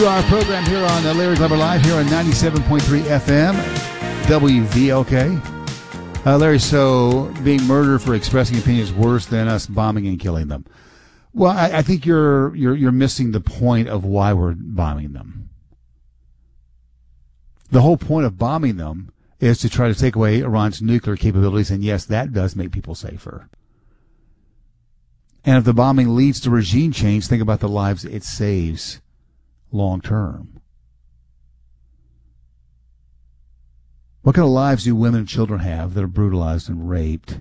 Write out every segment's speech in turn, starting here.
Our program here on Larry Glover Live here on 97.3 FM WVLK. Larry, so being murdered for expressing opinions is worse than us bombing and killing them. Well, I think you're missing the point of why we're bombing them. The whole point of bombing them is to try to take away Iran's nuclear capabilities, and yes, that does make people safer. And if the bombing leads to regime change, think about the lives it saves long term. What kind of lives do women and children have that are brutalized and raped?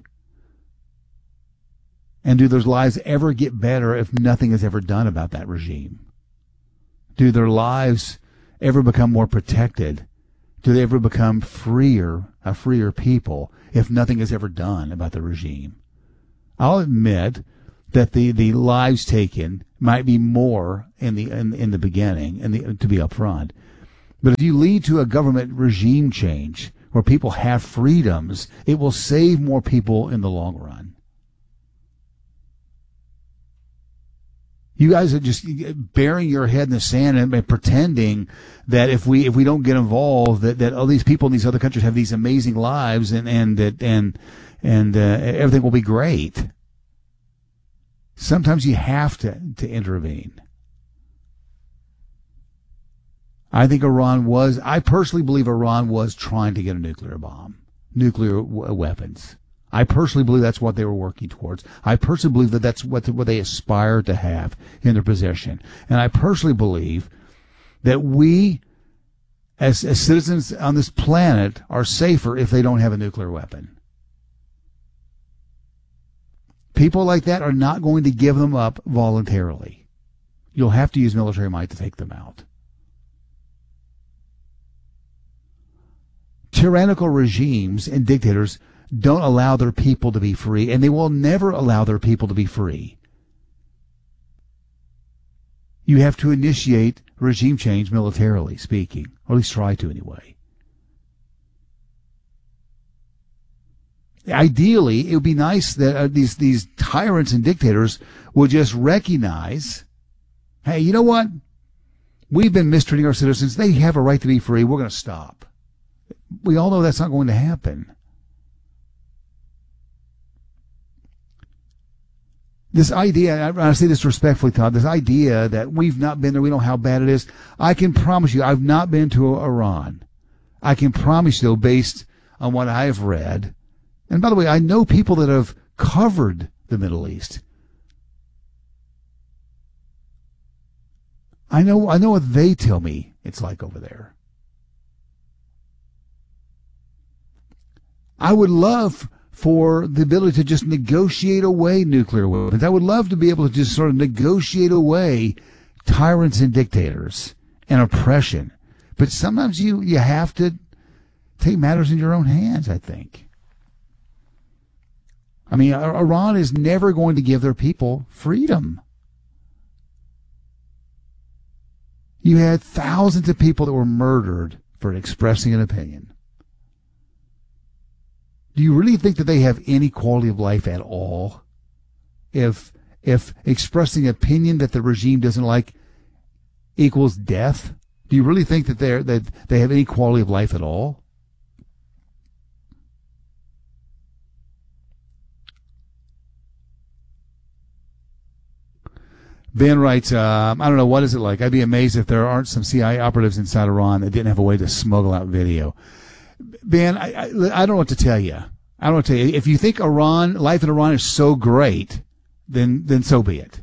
And do those lives ever get better if nothing is ever done about that regime? Do their lives ever become more protected? Do they ever become a freer people if nothing is ever done about the regime? I'll admit that the lives taken might be more in the beginning, and to be upfront. But if you lead to a government regime change where people have freedoms, it will save more people in the long run. You guys are just burying your head in the sand and pretending that if we don't get involved, that all these people in these other countries have these amazing lives and everything will be great. Sometimes you have to intervene. I personally believe Iran was trying to get a nuclear weapons. I personally believe that's what they were working towards. I personally believe that that's what they aspire to have in their possession. And I personally believe that we, as citizens on this planet, are safer if they don't have a nuclear weapon. People like that are not going to give them up voluntarily. You'll have to use military might to take them out. Tyrannical regimes and dictators don't allow their people to be free, and they will never allow their people to be free. You have to initiate regime change militarily speaking, or at least try to anyway. Ideally, it would be nice that these tyrants and dictators would just recognize, hey, you know what? We've been mistreating our citizens. They have a right to be free. We're going to stop. We all know that's not going to happen. This idea, I say this respectfully, Todd, this idea that we've not been there, we know how bad it is. I can promise you, I've not been to Iran. I can promise you, though, based on what I have read, and by the way, I know people that have covered the Middle East. I know what they tell me it's like over there. I would love for the ability to just negotiate away nuclear weapons. I would love to be able to just sort of negotiate away tyrants and dictators and oppression. But sometimes you have to take matters in your own hands, I think. I mean, Iran is never going to give their people freedom. You had thousands of people that were murdered for expressing an opinion. Do you really think that they have any quality of life at all? If expressing an opinion that the regime doesn't like equals death, do you really think that they have any quality of life at all? Ben writes, I don't know, what is it like? I'd be amazed if there aren't some CIA operatives inside Iran that didn't have a way to smuggle out video. Ben, I don't know what to tell you. I don't know what to tell you. If you think life in Iran is so great, then so be it.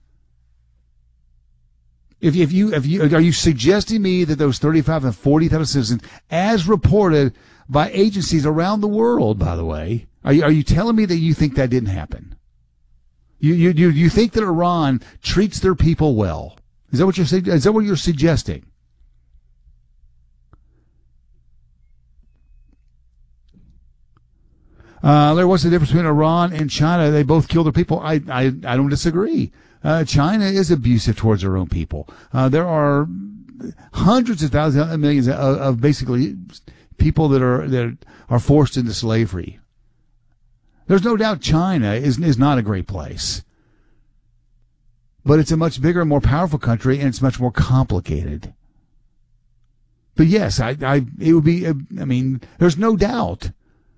If you are you suggesting me that those 35 and 40,000 citizens, as reported by agencies around the world, by the way, are you telling me that you think that didn't happen? You think that Iran treats their people well? Is that what you're saying? Is that what you're suggesting? What's the difference between Iran and China? They both kill their people. I don't disagree. China is abusive towards their own people. There are hundreds of thousands, millions of basically people that are forced into slavery. There's no doubt China is not a great place. But it's a much bigger and more powerful country, and it's much more complicated. But yes, it would be, I mean, there's no doubt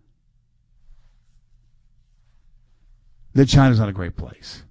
that China's not a great place.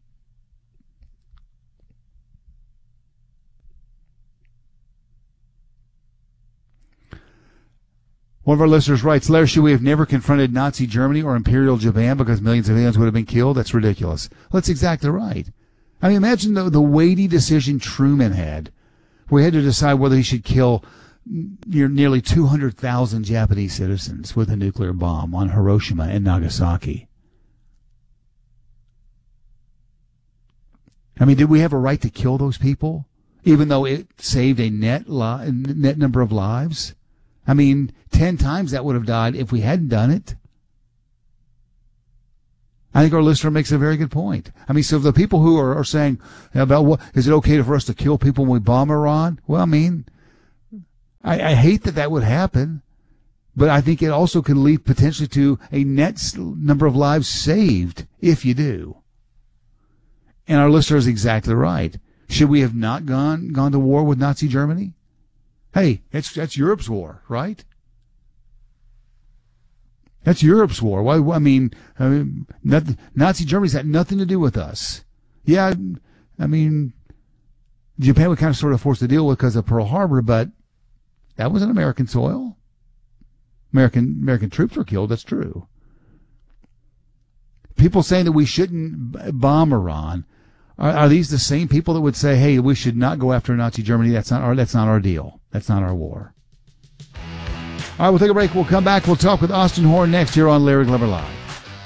One of our listeners writes, Larry, should we have never confronted Nazi Germany or Imperial Japan because millions of aliens would have been killed? That's ridiculous. Well, that's exactly right. I mean, imagine the weighty decision Truman had, where he had to decide whether he should kill nearly 200,000 Japanese citizens with a nuclear bomb on Hiroshima and Nagasaki. I mean, did we have a right to kill those people, even though it saved a net number of lives? I mean, 10 times that would have died if we hadn't done it. I think our listener makes a very good point. I mean, so the people who are saying about what is it okay for us to kill people when we bomb Iran? Well, I mean, I hate that would happen, but I think it also can lead potentially to a net number of lives saved if you do. And our listener is exactly right. Should we have not gone to war with Nazi Germany? Hey, that's Europe's war, right? That's Europe's war. Why? I mean, Nazi Germany's had nothing to do with us. Yeah, I mean, Japan was kind of sort of forced to deal with because of Pearl Harbor, but that wasn't American soil. American troops were killed. That's true. People saying that we shouldn't bomb Iran, are these the same people that would say, "Hey, we should not go after Nazi Germany"? That's not our deal. That's not our war. All right, we'll take a break. We'll come back. We'll talk with Austin Horn next here on Larry Glover Live.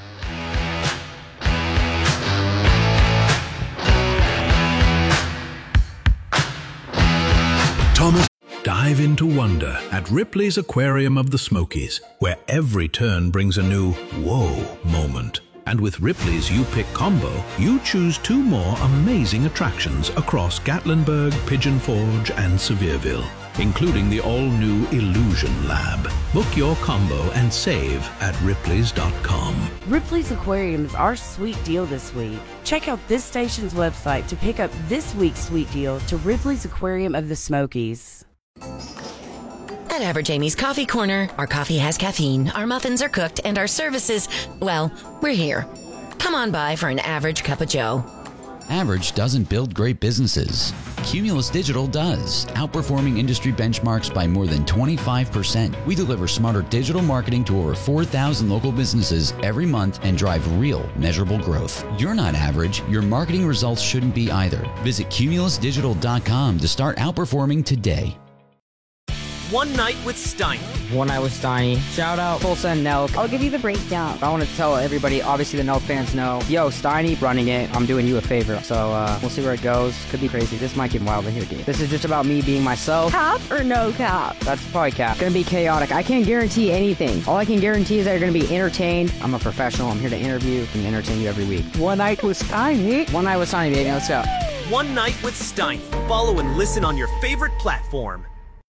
Thomas, dive into wonder at Ripley's Aquarium of the Smokies, where every turn brings a new whoa moment. And with Ripley's You Pick combo, you choose 2 more amazing attractions across Gatlinburg, Pigeon Forge, and Sevierville, including the all-new Illusion Lab. Book your combo and save at Ripley's.com. Ripley's Aquarium is our sweet deal this week. Check out this station's website to pick up this week's sweet deal to Ripley's Aquarium of the Smokies. At Average Amy's Coffee Corner, our coffee has caffeine, our muffins are cooked, and our services, well, we're here. Come on by for an average cup of joe. Average doesn't build great businesses. Cumulus Digital does, outperforming industry benchmarks by more than 25%. We deliver smarter digital marketing to over 4,000 local businesses every month and drive real, measurable growth. You're not average. Your marketing results shouldn't be either. Visit cumulusdigital.com to start outperforming today. One Night with Steiny. One Night with Steiny. Shout out Tulsa and Nelk. I'll give you the breakdown. I want to tell everybody, obviously the Nelk fans know, yo, Steiny running it. I'm doing you a favor. So we'll see where it goes. Could be crazy. This might get wild in here, dude. This is just about me being myself. Cap or no cap? That's probably cap. Gonna be chaotic. I can't guarantee anything. All I can guarantee is that you're gonna be entertained. I'm a professional. I'm here to interview and entertain you every week. One Night with Steiny. One Night with Steiny, baby. Let's go. One Night with Steiny. Follow and listen on your favorite platform.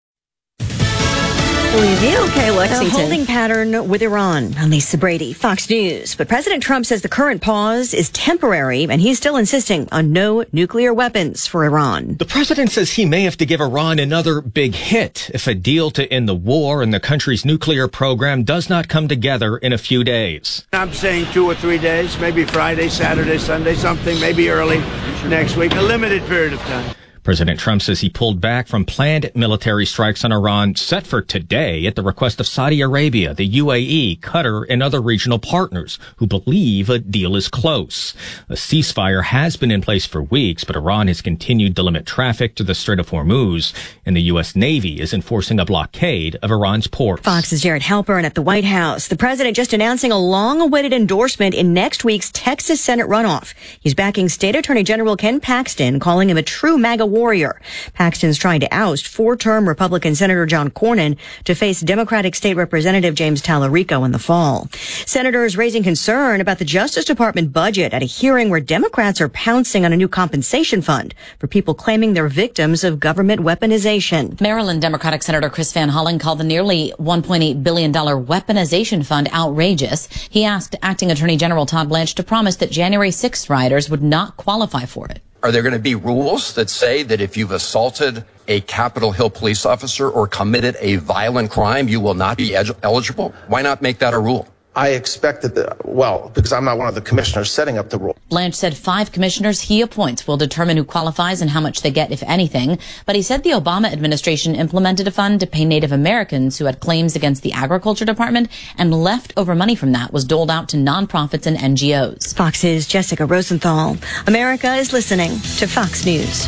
Okay, Lexington. A holding pattern with Iran. I'm Lisa Brady, Fox News. But President Trump says the current pause is temporary, and he's still insisting on no nuclear weapons for Iran. The president says he may have to give Iran another big hit if a deal to end the war and the country's nuclear program does not come together in a few days. I'm saying 2 or 3 days, maybe Friday, Saturday, Sunday, something, maybe early next week, a limited period of time. President Trump says he pulled back from planned military strikes on Iran set for today at the request of Saudi Arabia, the UAE, Qatar, and other regional partners who believe a deal is close. A ceasefire has been in place for weeks, but Iran has continued to limit traffic to the Strait of Hormuz, and the U.S. Navy is enforcing a blockade of Iran's ports. Fox's Jared Halpern at the White House. The president just announcing a long-awaited endorsement in next week's Texas Senate runoff. He's backing State Attorney General Ken Paxton, calling him a true MAGA warrior. Paxton's trying to oust 4-term Republican Senator John Cornyn to face Democratic State Representative James Tallarico in the fall. Senators raising concern about the Justice Department budget at a hearing where Democrats are pouncing on a new compensation fund for people claiming they're victims of government weaponization. Maryland Democratic Senator Chris Van Hollen called the nearly $1.8 billion weaponization fund outrageous. He asked Acting Attorney General Todd Blanche to promise that January 6th rioters would not qualify for it. Are there going to be rules that say that if you've assaulted a Capitol Hill police officer or committed a violent crime, you will not be eligible? Why not make that a rule? I expect that, because I'm not one of the commissioners setting up the rule. Blanche said 5 commissioners he appoints will determine who qualifies and how much they get, if anything. But he said the Obama administration implemented a fund to pay Native Americans who had claims against the Agriculture Department, and leftover money from that was doled out to nonprofits and NGOs. Fox's Jessica Rosenthal. America is listening to Fox News.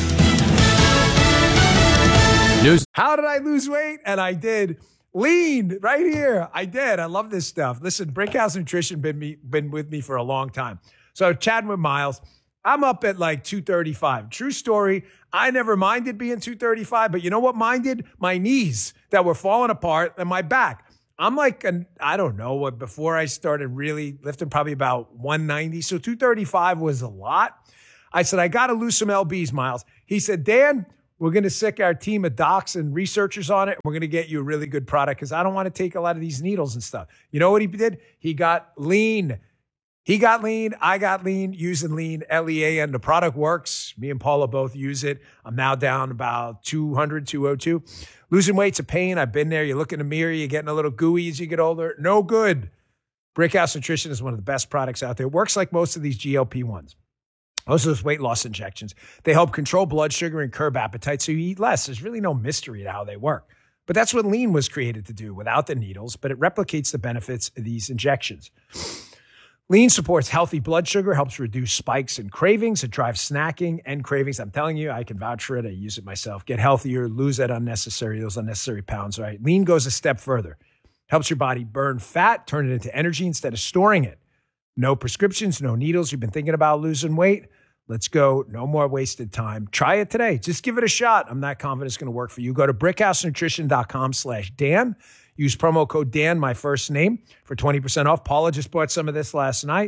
How did I lose weight? And I did. Lean right here. I did. I love this stuff. Listen, Brickhouse Nutrition been with me for a long time. So chatting with Miles, I'm up at like 235. True story. I never minded being 235, but you know what minded? My knees that were falling apart and my back. I'm like, I don't know what, before I started really lifting, probably about 190. So 235 was a lot. I said, I got to lose some LBs, Miles. He said, Dan, we're going to sick our team of docs and researchers on it. We're going to get you a really good product because I don't want to take a lot of these needles and stuff. You know what he did? He got lean. He got lean. I got lean, using lean, LEAN. The product works. Me and Paula both use it. I'm now down about 200, 202. Losing weight's a pain. I've been there. You look in the mirror, you're getting a little gooey as you get older. No good. Brickhouse Nutrition is one of the best products out there. It works like most of these GLP-1s. Most of those weight loss injections, they help control blood sugar and curb appetite so you eat less. There's really no mystery to how they work. But that's what lean was created to do without the needles, but it replicates the benefits of these injections. Lean supports healthy blood sugar, helps reduce spikes and cravings. It drives snacking and cravings. I'm telling you, I can vouch for it. I use it myself. Get healthier, lose those unnecessary pounds, right? Lean goes a step further. Helps your body burn fat, turn it into energy instead of storing it. No prescriptions, no needles. You've been thinking about losing weight? Let's go. No more wasted time. Try it today. Just give it a shot. I'm not confident it's going to work for you. Go to brickhousenutrition.com/Dan. Use promo code Dan, my first name, for 20% off. Paula just bought some of this last night.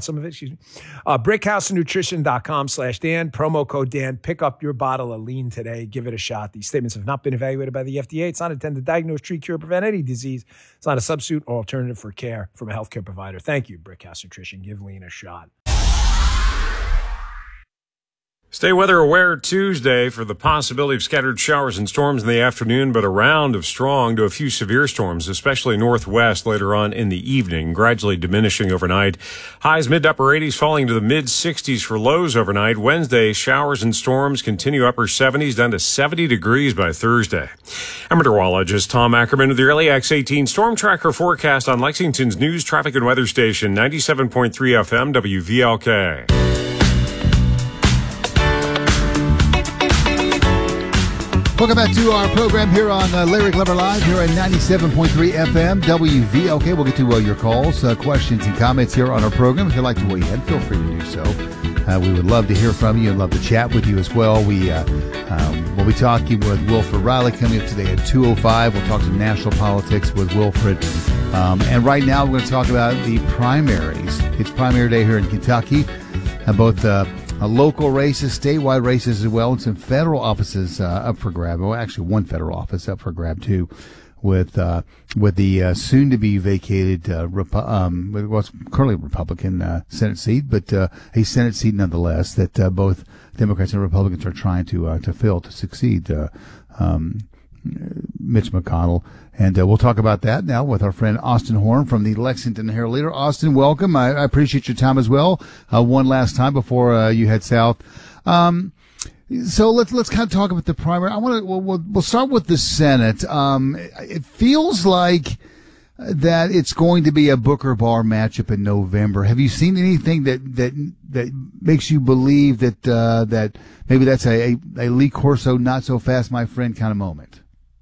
brickhousenutrition.com/Dan. Promo code Dan. Pick up your bottle of lean today. Give it a shot. These statements have not been evaluated by the FDA. It's not intended to diagnose, treat, cure, prevent any disease. It's not a substitute or alternative for care from a healthcare provider. Thank you, Brickhouse Nutrition. Give lean a shot. Stay weather aware Tuesday for the possibility of scattered showers and storms in the afternoon, but a round of strong to a few severe storms, especially northwest later on in the evening, gradually diminishing overnight. Highs mid to upper 80s, falling to the mid 60s for lows overnight. Wednesday, showers and storms continue upper 70s down to 70 degrees by Thursday. I'm meteorologist Tom Ackerman with the early X18 Storm Tracker forecast on Lexington's news, traffic, and weather station, 97.3 FM WVLK. Welcome back to our program here on Larry Glover Live here at 97.3 FM WVLK. We'll get to your calls, questions, and comments here on our program. If you'd like to weigh in, feel free to do so. We would love to hear from you and love to chat with you as well. We'll be talking with Wilfred Riley coming up today at 2:05. We'll talk some national politics with Wilfred. And right now we're going to talk about the primaries. It's primary day here in Kentucky. Both local races, statewide races as well, and some federal offices up for grab. Well, actually, one federal office up for grab too, with the soon-to-be vacated what's currently Republican Senate seat, but a Senate seat nonetheless that both Democrats and Republicans are trying to fill to succeed Mitch McConnell. And we'll talk about that now with our friend Austin Horn from the Lexington Herald-Leader. Austin, welcome. I appreciate your time as well. One last time before you head south. So let's kind of talk about the primary. We'll start with the Senate. It feels like that it's going to be a Booker Barr matchup in November. Have you seen anything that makes you believe that maybe that's a Lee Corso not so fast, my friend kind of moment?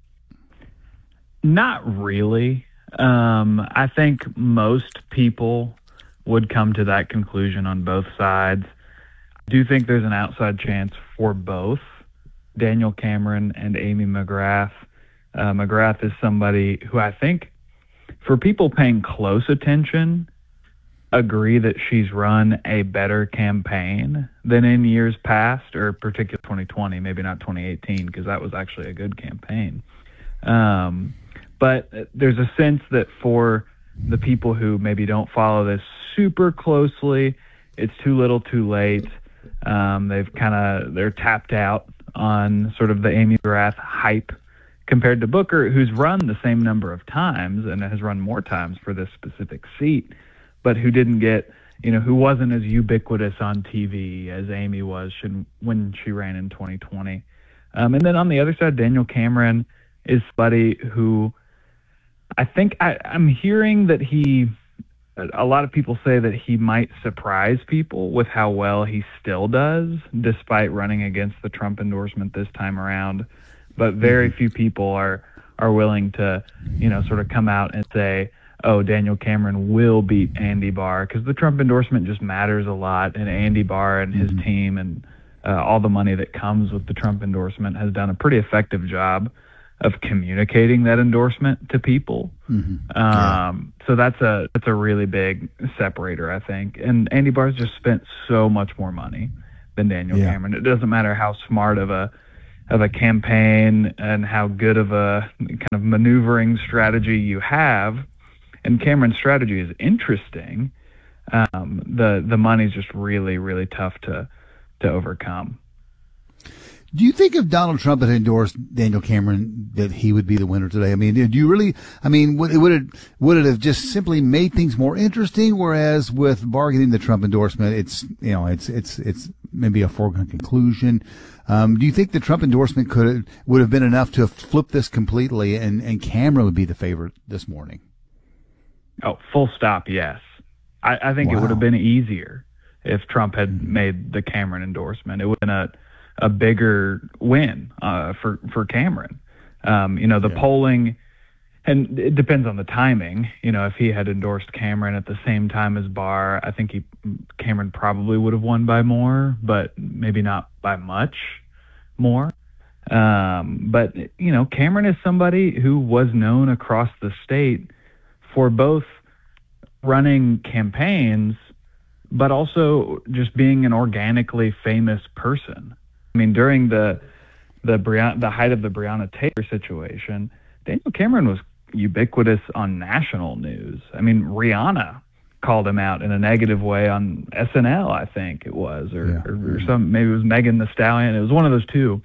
Not really. I think most people would come to that conclusion on both sides. I do think there's an outside chance for both Daniel Cameron and Amy McGrath. McGrath is somebody who I think, for people paying close attention, agree that she's run a better campaign than in years past, or particularly 2020, maybe not 2018, because that was actually a good campaign. But there's a sense that for the people who maybe don't follow this super closely, it's too little too late. They're tapped out on sort of the Amy McGrath hype compared to Booker, who's run the same number of times and has run more times for this specific seat, but who didn't get, who wasn't as ubiquitous on TV as Amy was when she ran in 2020. And then on the other side, Daniel Cameron is somebody who I think I'm hearing that a lot of people say that he might surprise people with how well he still does, despite running against the Trump endorsement this time around. But very few people are willing to, sort of come out and say, oh, Daniel Cameron will beat Andy Barr, because the Trump endorsement just matters a lot, and Andy Barr and his team and all the money that comes with the Trump endorsement has done a pretty effective job of communicating that endorsement to people. So that's a really big separator, I think. And Andy Barr's just spent so much more money than Daniel Cameron. It doesn't matter how smart of a campaign and how good of a kind of maneuvering strategy you have. And Cameron's strategy is interesting. The money's just really, really tough to overcome. Do you think if Donald Trump had endorsed Daniel Cameron that he would be the winner today? I mean, do you really? I mean, would it have just simply made things more interesting? Whereas with Barr getting the Trump endorsement, it's maybe a foregone conclusion. Do you think the Trump endorsement would have been enough to flip this completely, and Cameron would be the favorite this morning? Oh, full stop. Yes, I think it would have been easier if Trump had made the Cameron endorsement. It would have been a bigger win for Cameron. The polling, and it depends on the timing. If he had endorsed Cameron at the same time as Barr, I think Cameron probably would have won by more, but maybe not by much more. But Cameron is somebody who was known across the state for both running campaigns, but also just being an organically famous person. I mean, during the height of the Breonna Taylor situation, Daniel Cameron was ubiquitous on national news. I mean, Rihanna called him out in a negative way on SNL, I think it was, or maybe it was Megan Thee Stallion. It was one of those two.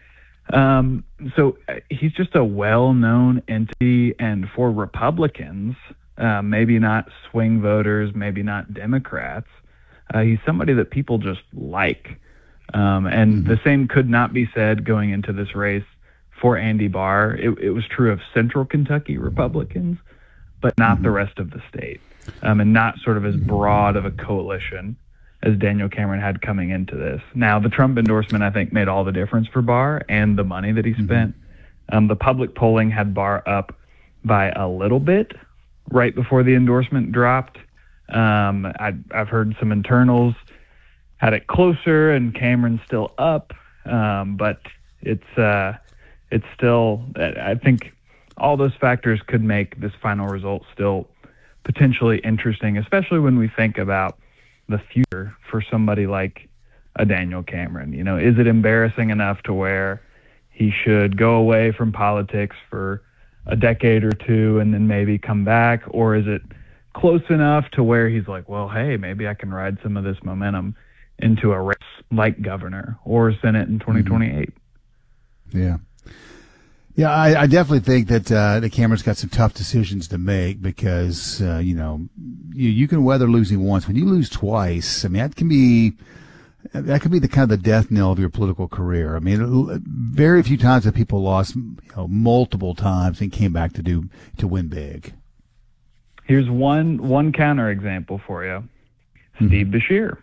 So he's just a well-known entity, and for Republicans, maybe not swing voters, maybe not Democrats, he's somebody that people just like. And the same could not be said going into this race for Andy Barr. It was true of Central Kentucky Republicans, but not the rest of the state, and not sort of as broad of a coalition as Daniel Cameron had coming into this. Now, the Trump endorsement, I think, made all the difference for Barr and the money that he spent. The public polling had Barr up by a little bit right before the endorsement dropped. I've heard some internals had it closer, and Cameron's still up, but it's still. I think all those factors could make this final result still potentially interesting, especially when we think about the future for somebody like a Daniel Cameron. Is it embarrassing enough to where he should go away from politics for a decade or two and then maybe come back, or is it close enough to where he's like, well, hey, maybe I can ride some of this momentum into a race like governor or Senate in 2028. Yeah. I definitely think that the Cameron's got some tough decisions to make because, you can weather losing once. When you lose twice, I mean, that could be the kind of the death knell of your political career. I mean, very few times have people lost, multiple times and came back to win big. Here's one counterexample for you. Steve Beshear.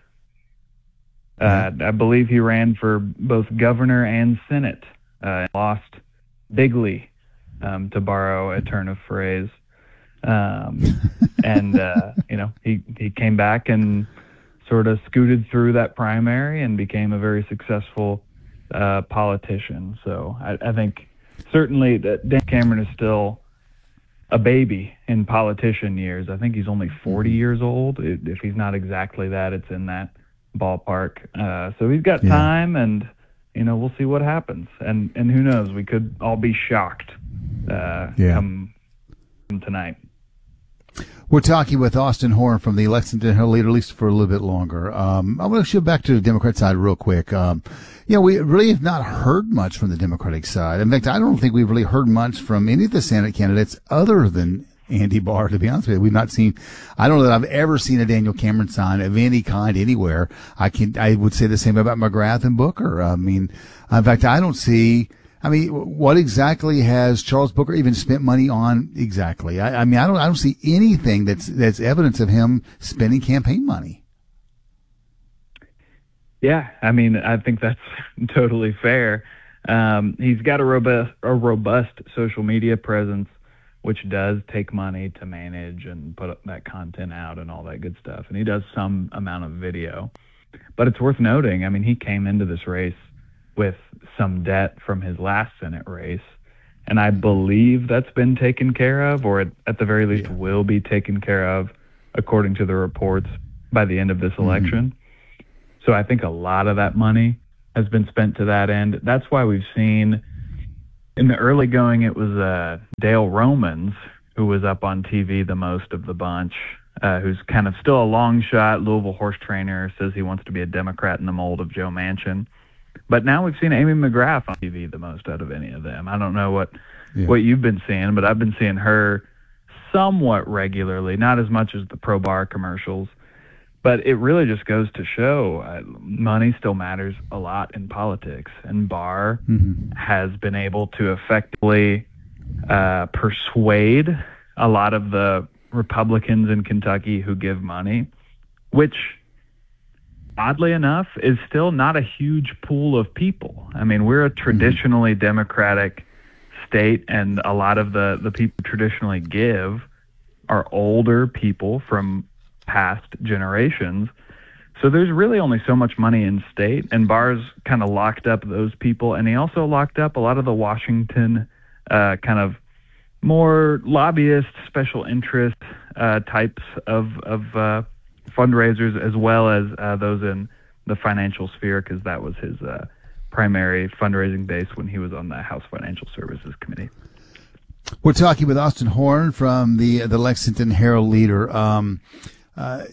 I believe he ran for both governor and Senate, lost bigly, to borrow a turn of phrase. He came back and sort of scooted through that primary and became a very successful politician. So I think certainly that Dan Cameron is still a baby in politician years. I think he's only 40 years old. If he's not exactly that, it's in that ballpark. So he's got time, and we'll see what happens. And who knows? We could all be shocked come tonight. We're talking with Austin Horn from the Lexington Herald Leader, at least for a little bit longer. I want to shift back to the Democrat side real quick. We really have not heard much from the Democratic side. In fact, I don't think we've really heard much from any of the Senate candidates other than Andy Barr, to be honest with you. We've not seen, I don't know that I've ever seen a Daniel Cameron sign of any kind anywhere. I would say the same about McGrath and Booker. In fact, I don't see, what exactly has Charles Booker even spent money on exactly? I don't see anything that's evidence of him spending campaign money. Yeah, I think that's totally fair. He's got a robust social media presence, which does take money to manage and put that content out and all that good stuff. And he does some amount of video. But it's worth noting, he came into this race with some debt from his last Senate race. And I believe that's been taken care of, or at the very least will be taken care of, according to the reports, by the end of this election. So I think a lot of that money has been spent to that end. That's why we've seen in the early going, it was Dale Romans who was up on TV the most of the bunch, who's kind of still a long shot Louisville horse trainer, says he wants to be a Democrat in the mold of Joe Manchin. But now we've seen Amy McGrath on TV the most out of any of them. I don't know what you've been seeing, but I've been seeing her somewhat regularly, not as much as the pro-Barr commercials. But it really just goes to show money still matters a lot in politics. And Barr has been able to effectively persuade a lot of the Republicans in Kentucky who give money, which, oddly enough, is still not a huge pool of people. We're a traditionally Democratic state, and a lot of the people traditionally give are older people from past generations. So there's really only so much money in state, and Barr's kind of locked up those people, and he also locked up a lot of the Washington kind of more lobbyist, special interest types of fundraisers, as well as those in the financial sphere, because that was his primary fundraising base when he was on the House Financial Services Committee. We're talking with Austin Horn from the Lexington Herald Leader. I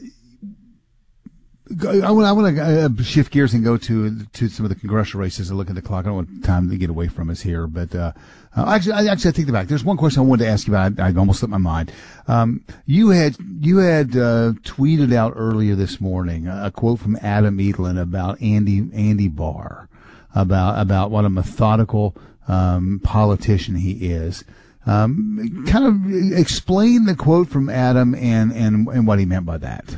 want to shift gears and go to some of the congressional races and look at the clock. I don't want time to get away from us here, but actually, I take it back. There's one question I wanted to ask you about. I almost slipped my mind. You had tweeted out earlier this morning a quote from Adam Edelin about Andy Barr, about what a methodical politician he is. Kind of explain the quote from Adam and what he meant by that.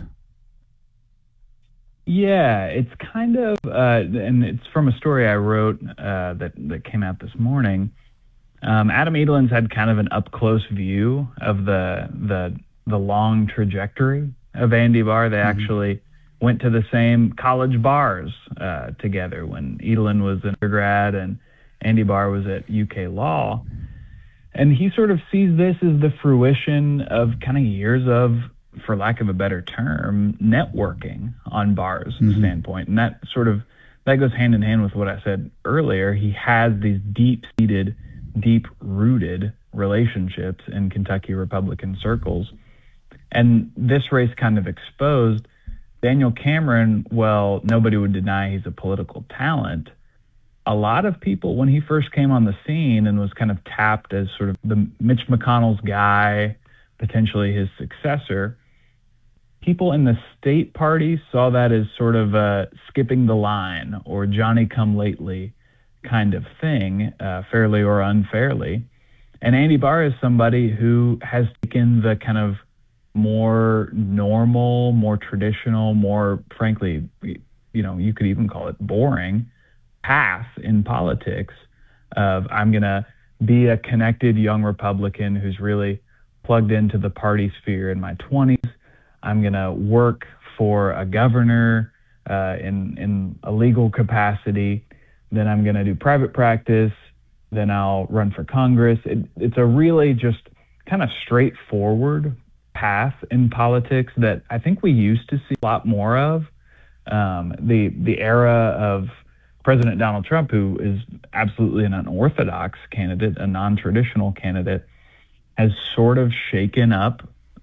Yeah, it's kind of, and it's from a story I wrote that came out this morning. Adam Edelin's had kind of an up-close view of the long trajectory of Andy Barr. They actually went to the same college bars together when Edelin was an undergrad and Andy Barr was at UK Law. And he sort of sees this as the fruition of kind of years of, for lack of a better term, networking on Barr's standpoint. And that goes hand in hand with what I said earlier. He has these deep-seated, deep-rooted relationships in Kentucky Republican circles. And this race kind of exposed Daniel Cameron. Well, nobody would deny he's a political talent. A lot of people, when he first came on the scene and was kind of tapped as sort of the Mitch McConnell's guy, potentially his successor, people in the state party saw that as sort of skipping the line or Johnny-come-lately kind of thing, fairly or unfairly. And Andy Barr is somebody who has taken the kind of more normal, more traditional, more, frankly, you could even call it boring path in politics of I'm going to be a connected young Republican who's really plugged into the party sphere in my 20s. I'm going to work for a governor in a legal capacity. Then I'm going to do private practice. Then I'll run for Congress. It's a really just kind of straightforward path in politics that I think we used to see a lot more of. The era of President Donald Trump, who is absolutely an unorthodox candidate, a non-traditional candidate, has sort of shaken up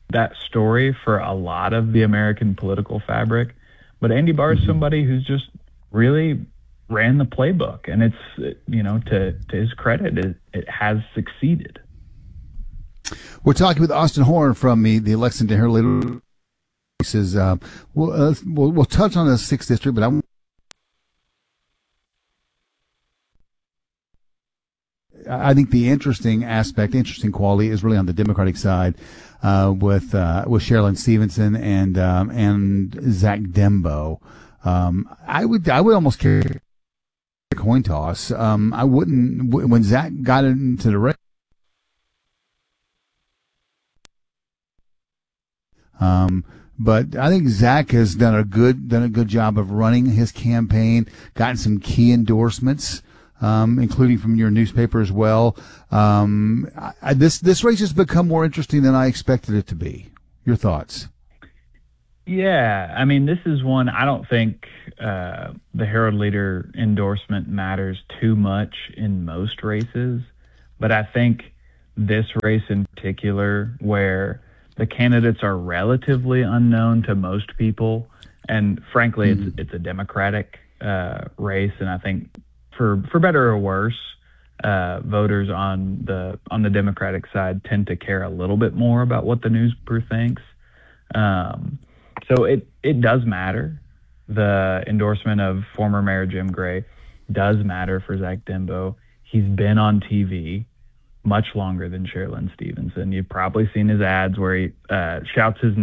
that story for a lot of the American political fabric. But Andy Barr is somebody who's just really ran the playbook, and it's, to his credit, it has succeeded. We're talking with Austin Horn from the Lexington Herald. Says we'll touch on the 6th district, but I think the interesting quality is really on the Democratic side with Sherilyn Stevenson and Zach Dembo. I would almost carry a coin toss. I wouldn't when Zach got into the race. But I think Zach has done a good job of running his campaign, gotten some key endorsements, including from your newspaper as well. This race has become more interesting than I expected it to be. Your thoughts? Yeah, I mean, this is one I don't think the Herald Leader endorsement matters too much in most races, but I think this race in particular, where the candidates are relatively unknown to most people, and frankly, it's a Democratic race, and I think for better or worse, voters on the Democratic side tend to care a little bit more about what the newspaper thinks. So it does matter. The endorsement of former Mayor Jim Gray does matter for Zach Dembo. He's been on TV much longer than Sherilyn Stevenson. You've probably seen his ads where he shouts his